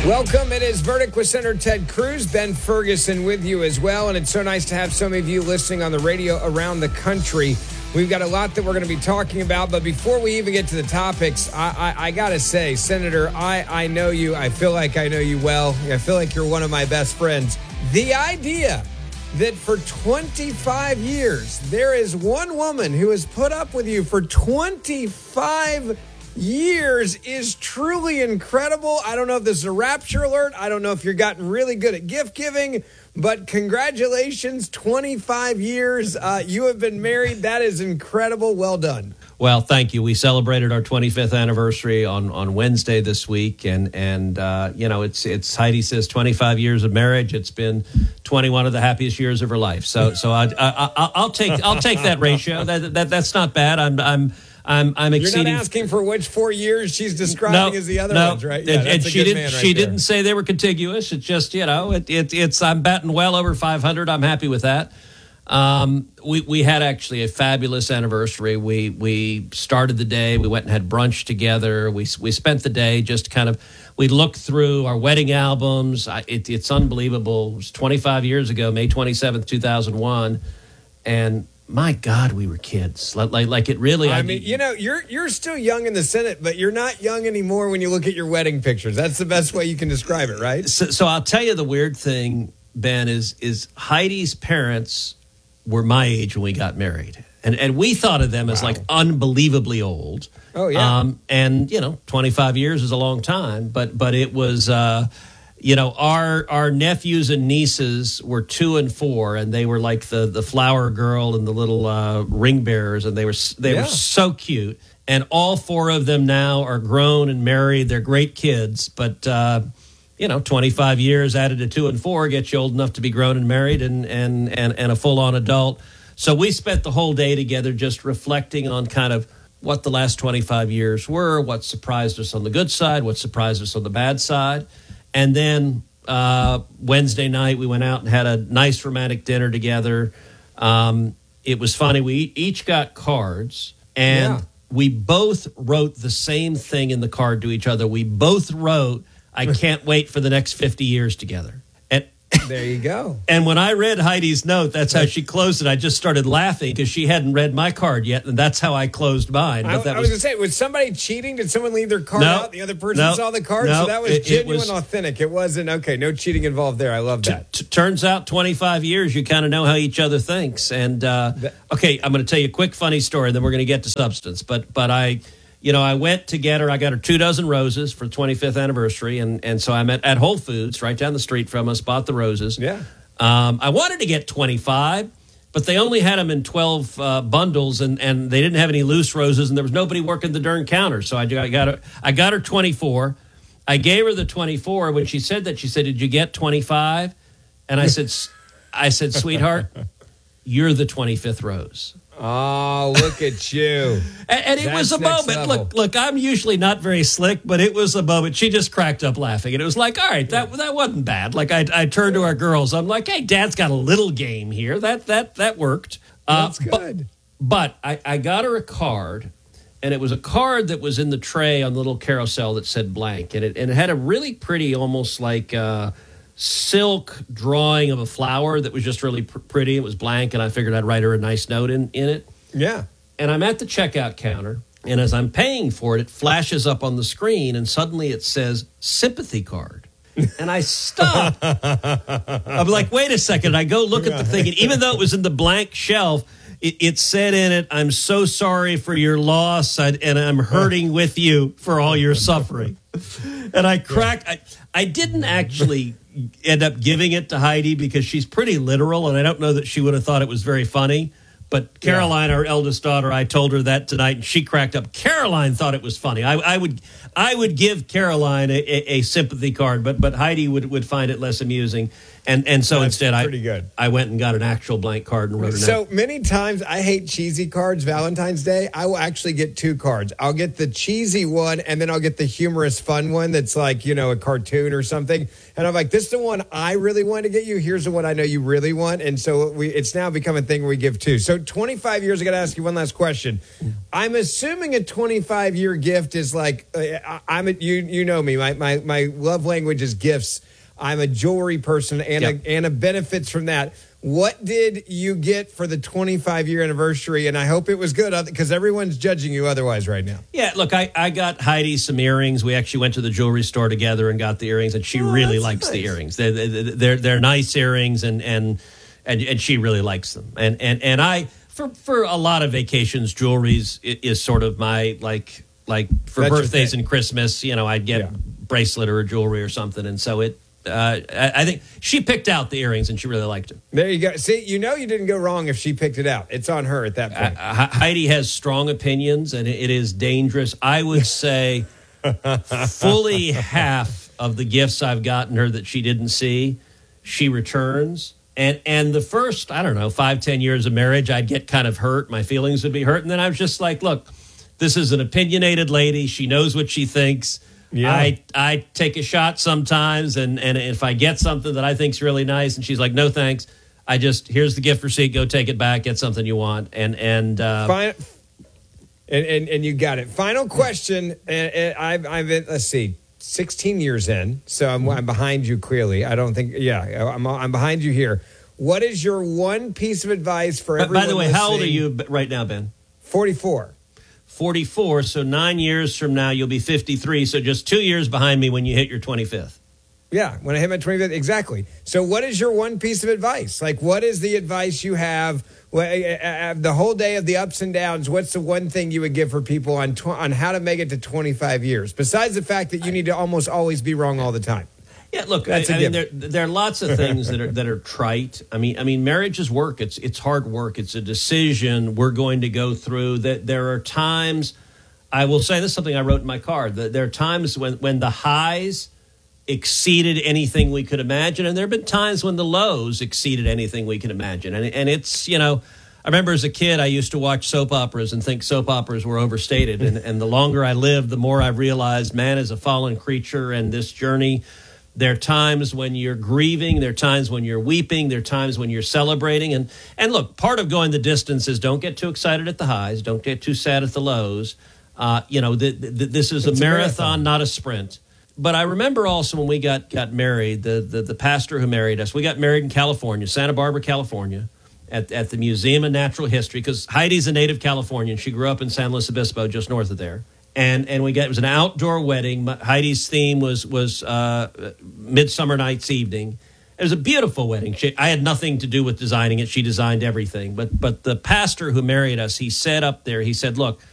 Welcome. It is Verdict with Senator Ted Cruz. Ben Ferguson with you as well. And it's so nice to have some of you listening on the radio around the country. We've got a lot that we're going to be talking about. But before we even get to the topics, I got to say, Senator, I know you. I feel like I know you well. I feel like you're one of my best friends. The idea that for 25 years, there is one woman who has put up with you for 25 years is truly incredible. I don't know if this is a rapture alert. I don't know if you're gotten really good at gift giving, but congratulations, 25 years. You have been married. That is incredible. Well done. Well, thank you. We celebrated our 25th anniversary on Wednesday this week, and you know, it's Heidi says 25 years of marriage. It's been 21 of the happiest years of her life. So I'll take that ratio. That's not bad. I'm exceeding. You're not asking for which 4 years she's describing as the other ones, right? Yeah, and she didn't say they were contiguous. It's just, you know, it's I'm batting well over 500. I'm happy with that. We had actually a fabulous anniversary. We started the day. We went and had brunch together. We spent the day just kind of. We looked through our wedding albums. It's unbelievable. It was 25 years ago, May 27th, 2001, and. My God, we were kids. Like it really. I mean, you know, you're still young in the Senate, but you're not young anymore when you look at your wedding pictures. That's the best way you can describe it, right? So I'll tell you the weird thing, Ben, is Heidi's parents were my age when we got married, and we thought of them as like unbelievably old. Oh yeah. And you know, 25 years is a long time, but it was. You know, our nephews and nieces were 2 and 4, and they were like the flower girl and the little ring bearers, and they were so cute. And all 4 of them now are grown and married. They're great kids, but you know, 25 years added to 2 and 4 gets you old enough to be grown and married and a full on adult. So we spent the whole day together just reflecting on kind of what the last 25 years were, what surprised us on the good side, what surprised us on the bad side. And then Wednesday night, we went out and had a nice romantic dinner together. It was funny. We each got cards, and we both wrote the same thing in the card to each other. We both wrote, "I can't wait for the next 50 years together." And there you go. And when I read Heidi's note, that's how she closed it. I just started laughing because she hadn't read my card yet, and that's how I closed mine. But I was going to say, was somebody cheating? Did someone leave their card out? The other person saw the card? So that was genuine, authentic. It wasn't, okay, no cheating involved there. I love that. Turns out 25 years, you kind of know how each other thinks. And, okay, I'm going to tell you a quick funny story, and then we're going to get to substance. But I went to get her. I got her 2 dozen roses for the 25th anniversary, and so I'm at Whole Foods right down the street from us, bought the roses. Yeah. I wanted to get 25, but they only had them in 12 bundles, and they didn't have any loose roses, and there was nobody working the darn counter. So I got her 24. I gave her the 24. When she said that, she said, "Did you get 25?" And I said, "Sweetheart, you're the 25th rose." Oh, look at you. And it was a moment. Look, I'm usually not very slick, but it was a moment. She just cracked up laughing. And it was like, all right, that wasn't bad. Like I turned to our girls. I'm like, hey, Dad's got a little game here. That worked. That's good. But I got her a card, and it was a card that was in the tray on the little carousel that said blank. And it had a really pretty, almost like silk drawing of a flower that was just really pretty. It was blank, and I figured I'd write her a nice note in it. Yeah. And I'm at the checkout counter, and as I'm paying for it, it flashes up on the screen, and suddenly it says sympathy card. And I stop. I'm like, wait a second. I go look at the thing, and even though it was in the blank shelf, it said in it, "I'm so sorry for your loss, and I'm hurting with you for all your suffering." And I cracked. I didn't actually end up giving it to Heidi because she's pretty literal, and I don't know that she would have thought it was very funny. But Caroline, our eldest daughter, I told her that tonight, and she cracked up. Caroline thought it was funny. I would give Caroline a sympathy card, but Heidi would find it less amusing. And so instead, I went and got an actual blank card and wrote it. So many times, I hate cheesy cards. Valentine's Day, I will actually get 2 cards. I'll get the cheesy one, and then I'll get the humorous, fun one that's like, you know, a cartoon or something. And I'm like, this is the one I really want to get you. Here's the one I know you really want. And so it's now become a thing where we give 2. So So 25 years, I got to ask you one last question. I'm assuming a 25-year gift is like, you know me, my love language is gifts. I'm a jewelry person, and Anna benefits from that. What did you get for the 25-year anniversary? And I hope it was good, because everyone's judging you otherwise right now. Yeah, look, I got Heidi some earrings. We actually went to the jewelry store together and got the earrings, and she really likes the earrings. They're nice earrings, and she really likes them. And I, for a lot of vacations, jewelry is sort of my like for That's birthdays and Christmas. I'd get a bracelet or a jewelry or something, and so it. I think she picked out the earrings and she really liked them. There you go. See, you didn't go wrong if she picked it out. It's on her at that point. Heidi has strong opinions, and it is dangerous. I would say fully half of the gifts I've gotten her that she didn't see, she returns. And the first, 5-10 years of marriage, I'd get kind of hurt. My feelings would be hurt. And then I was just like, look, this is an opinionated lady. She knows what she thinks. Yeah. I take a shot sometimes, and if I get something that I think's really nice, and she's like, no thanks, here's the gift receipt, go take it back, get something you want, and you got it. Final question. I've let's see, 16 years in, so I'm behind you clearly. I don't think, I'm behind you here. What is your one piece of advice for everyone? By the way, how old are you right now, Ben? 44. 44, so 9 years from now, you'll be 53, so just 2 years behind me when you hit your 25th. Yeah, when I hit my 25th, exactly. So what is your one piece of advice? Like, what is the advice you have the whole day of the ups and downs? What's the one thing you would give for people on how to make it to 25 years, besides the fact that you need to almost always be wrong all the time? Yeah, look, I mean, there are lots of things that are trite. I mean, marriage is work. It's hard work. It's a decision we're going to go through. That there are times, I will say this is something I wrote in my card. That there are times when the highs exceeded anything we could imagine, and there have been times when the lows exceeded anything we can imagine. And it's, I remember as a kid, I used to watch soap operas and think soap operas were overstated. And the longer I lived, the more I realized man is a fallen creature, and this journey. There are times when you're grieving. There are times when you're weeping. There are times when you're celebrating. And look, part of going the distance is don't get too excited at the highs. Don't get too sad at the lows. This is a marathon, not a sprint. But I remember also when we got married, the pastor who married us, we got married in California, Santa Barbara, California, at the Museum of Natural History, because Heidi's a native Californian. She grew up in San Luis Obispo, just north of there. And it was an outdoor wedding. Heidi's theme was Midsummer Night's Evening. It was a beautiful wedding. I had nothing to do with designing it. She designed everything. But the pastor who married us, he said up there, he said, look,